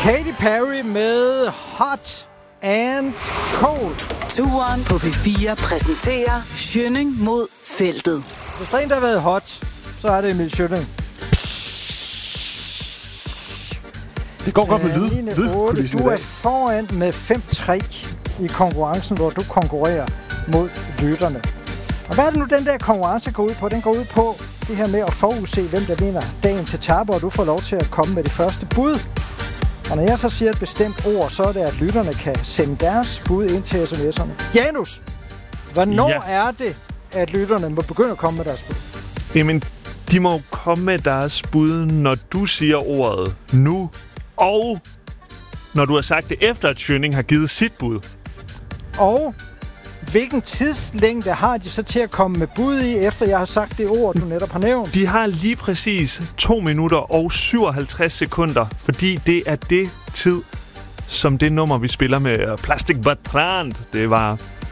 Katy Perry med Hot and Cold. Turen på P4 præsenterer Schønning mod feltet. Hvis der er en, der har været hot, så er det Emil Schønning. Det går godt med lyd. Du er foran med 5-3 i konkurrencen, hvor du konkurrerer mod lytterne. Og hvad er det nu, den der konkurrence går ud på? Den går ud på det her med at forudse, hvem der vinder dagens etape, og du får lov til at komme med det første bud. Og når jeg så siger et bestemt ord, så er det, at lytterne kan sende deres bud ind til sms'erne. Janus, hvornår er det, at lytterne må begynde at komme med deres bud? Jamen, de må komme med deres bud, når du siger ordet nu, og når du har sagt det efter, at Schønning har givet sit bud. Og hvilken tidslængde har de så til at komme med bud i, efter jeg har sagt det ord, du netop har nævnt? De har lige præcis 2 minutter og 57 sekunder, fordi det er det tid, som det nummer, vi spiller med Plastic Bertrand. Det var